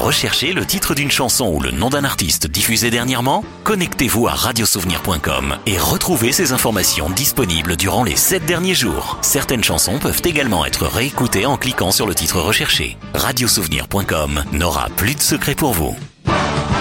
rechercher le titre d'une chanson ou le nom d'un artiste diffusé dernièrement? Connectez-vous à radiosouvenir.com et retrouvez ces informations disponibles durant les 7 derniers jours. Certaines chansons peuvent également être réécoutées en cliquant sur le titre recherché. Radiosouvenir.com n'aura plus de secret pour vous.